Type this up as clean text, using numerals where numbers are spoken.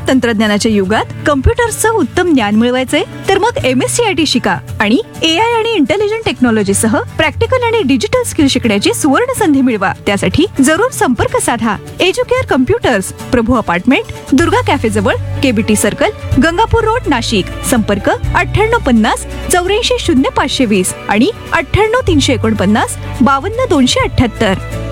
तंत्रज्ञानाच्या युगात कम्प्युटर्सचं उत्तम ज्ञान मिळवायचंय तर मग MSCIT शिका आणि AI आणि इंटेलिजंट टेक्नॉलॉजी सह प्रॅक्टिकल आणि डिजिटल स्किल शिकण्याची सुवर्ण संधी मिळवा. त्यासाठी जरूर संपर्क साधा. एज्युकेअर कम्प्युटर्स, प्रभू अपार्टमेंट, दुर्गा कॅफे जवळ, KBT circle, Gangapur road, Nashik. संपर्क 9850 84 0520 आणि 98 349 52 278.